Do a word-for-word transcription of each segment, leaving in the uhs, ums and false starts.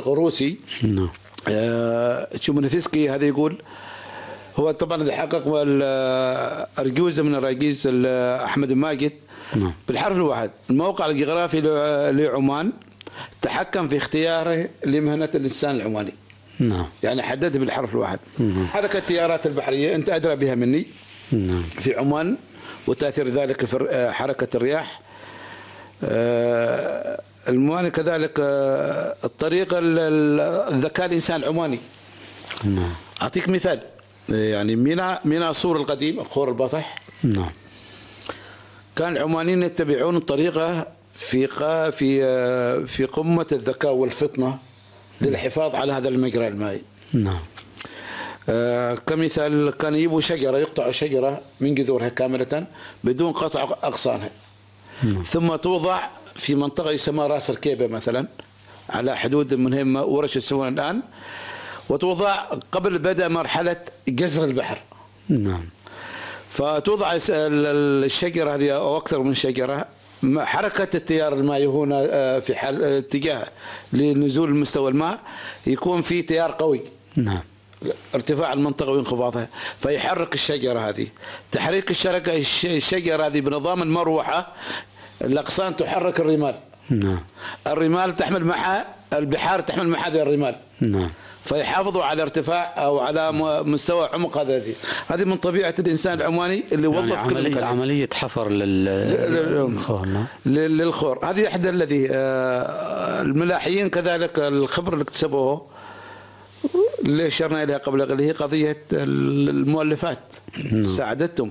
الغروسي. نعم. تشومونوفسكي هذا يقول هو طبعا اللي حقق أرجوزة من الراجيز أحمد ماجد. نعم. بالحرف الواحد الموقع الجغرافي لعمان تحكم في اختياره لمهنة الإنسان العماني. نعم. يعني حدد بالحرف الواحد. نعم. حركة التيارات البحرية أنت أدرى بها مني. نعم. في عمان وتأثير ذلك في حركة الرياح. الموانئ كذلك الطريقة الذكاء الإنسان العماني. نعم. أعطيك مثال يعني ميناء ميناء صور القديم خور البطح. نعم. كان العمانيين يتبعون الطريقة في في في قمة الذكاء والفطنة للحفاظ على هذا المجرى المائي. نعم. آه كمثال كان يجيبوا شجرة يقطعوا شجرة من جذورها كاملة بدون قطع أغصانها. نعم. ثم توضع في منطقة يسمى راس الكيبة مثلا على حدود من ورش السفن الآن، وتوضع قبل بدء مرحلة جزر البحر. نعم. فتوضع الشجرة هذه أو أكثر من شجرة، حركة التيار المائي هنا في حال اتجاه لنزول مستوى الماء يكون في تيار قوي. نعم. ارتفاع المنطقة وانخفاضها فيحرك الشجرة هذه. تحريك الشركة الشجرة هذه بنظام المروحة، الأغصان تحرك الرمال. نعم. الرمال تحمل معها البحار تحمل معها هذه الرمال. نعم. فيحافظوا على ارتفاع او على مستوى عمق هذه هذه من طبيعه الانسان العماني اللي يعني وظف عملية كل عمليه حفر للخور. للخور. هذه احدى الذي الملاحيين كذلك الخبره اللي اكتسبوه اللي اشرنا اليها قبل قليل هي قضيه المؤلفات. نعم. ساعدتهم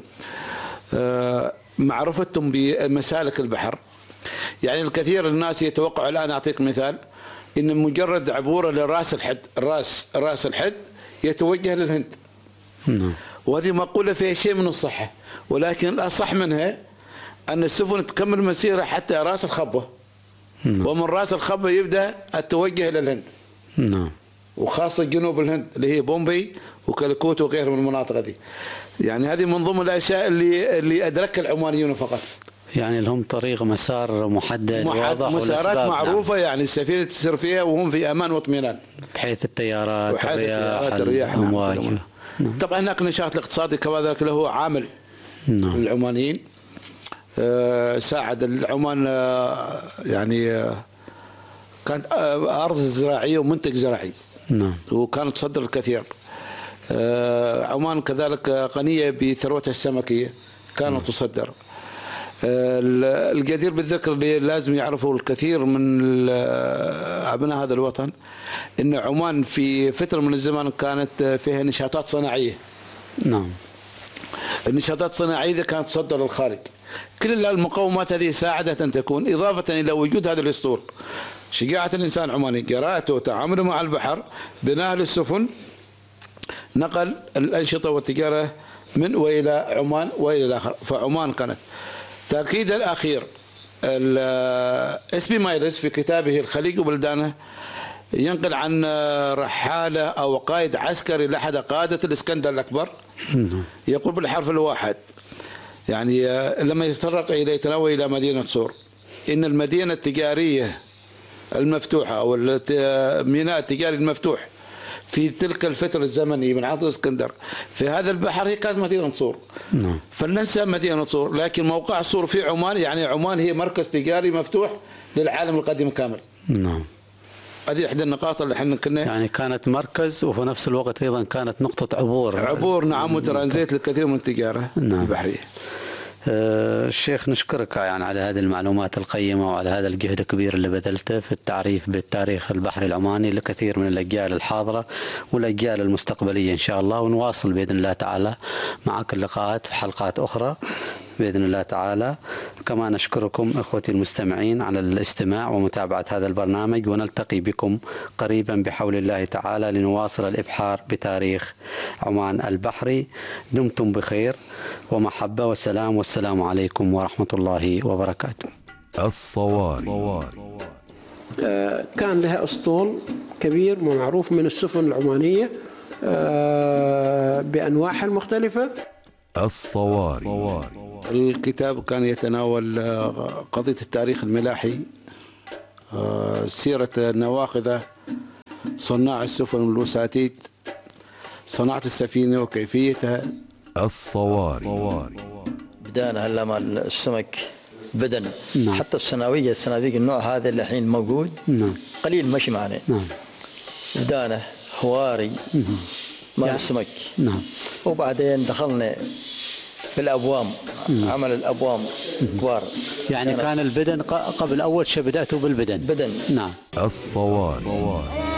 معرفتهم بمسالك البحر. يعني الكثير الناس يتوقع الان اعطيك مثال إن مجرد عبوره لراس الحد راس راس الحد يتوجه للهند. نعم. وهذه مقولة فيها شيء من الصحة، ولكن الأصح منها أن السفن تكمل مسيرة حتى راس الخبة. نعم. ومن راس الخبة يبدأ التوجه إلى الهند. نعم. وخاصة جنوب الهند اللي هي بومبي وكالكوت وغيرها من المناطق هذه. يعني هذه من ضمن الأشياء اللي اللي أدركها العمانيون فقط. يعني لهم طريق مسار محدد واضح مسارات معروفة. نعم. يعني السفينة تسير فيها وهم في أمان واطمئنان بحيث التيارات الرياح الرياح الأمواج. نعم. نعم. طبعا هناك النشاط الاقتصادي كذلك له عامل. نعم. العمانيين آه ساعد العمان آه يعني آه كانت آه أرض زراعية ومنتج زراعي. نعم. وكانت تصدر الكثير. آه عمان كذلك غنية بثروتها السمكية كانت نعم. تصدر. الجدير بالذكر اللي لازم يعرفوا الكثير من أبناء هذا الوطن إن عمان في فترة من الزمان كانت فيها نشاطات صناعية. نعم. النشاطات الصناعية كانت تصدر للخارج. كل المقومات هذه ساعدت أن تكون إضافة إلى وجود هذا الأسطول. شجاعة الإنسان العماني، قراءته وتعامله مع البحر، بناء للسفن، نقل الأنشطة والتجارة من وإلى عمان وإلى الآخر. فعمان كانت تأكيد الأخير اسبي مايلس في كتابه الخليج وبلدانه ينقل عن رحالة أو قائد عسكري لأحد قادة الإسكندر الأكبر يقول بالحرف الواحد يعني لما يتطرق إلى يتنوى إلى مدينة صور إن المدينة التجارية المفتوحة أو الميناء التجاري المفتوح في تلك الفترة الزمنية من عصر الإسكندر في هذا البحر هي كانت مدينة صور. نعم. فلننسى مدينة صور، لكن موقع صور في عمان يعني عمان هي مركز تجاري مفتوح للعالم القديم كامل. نعم. هذه إحدى النقاط اللي احنا كنا يعني كانت مركز وفي نفس الوقت أيضا كانت نقطة عبور عبور نعم وترانزيت للكثير من التجارة. نعم. البحرية. أه الشيخ نشكرك يعني على هذه المعلومات القيمة وعلى هذا الجهد الكبير اللي بذلته في التعريف بالتاريخ البحري العماني لكثير من الأجيال الحاضرة والأجيال المستقبلية إن شاء الله. ونواصل بإذن الله تعالى معك اللقاءات في حلقات أخرى بإذن الله تعالى. كما نشكركم إخوتي المستمعين على الاستماع ومتابعة هذا البرنامج، ونلتقي بكم قريبا بحول الله تعالى لنواصل الإبحار بتاريخ عمان البحري. دمتم بخير ومحبة والسلام والسلام عليكم ورحمة الله وبركاته. الصواري كان لها أسطول كبير معروف من السفن العمانية بأنواعها المختلفة. الصواري الكتاب كان يتناول قضية التاريخ الملاحي، سيرة النواقذة صناع السفن والوساتيد، صناعة السفينة وكيفيتها. الصواري. بدأنا هلا مع السمك بدن. نعم. حتى الصناوية الصناديق النوع هذا اللي الحين موجود. نعم. قليل مشي معنا. نعم. بدأنا هواري مع يعني السمك. نعم. وبعدين دخلنا في الأبوام. عمل الأبوام كبار. يعني كان البدن ق- قبل أول شيء بدأتوا بالبدن. بدن. نعم. الصواري.